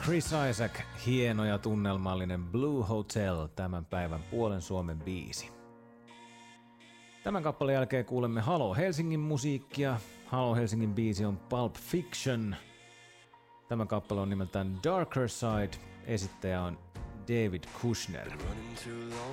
Chris Isaak, hieno ja tunnelmallinen Blue Hotel, tämän päivän puolen Suomen biisi. Tämän kappaleen jälkeen kuulemme Halo Helsingin musiikkia. Halo Helsingin biisi on Pulp Fiction. Tämä kappale on nimeltään Darker Side. Esittäjä on David Kushner.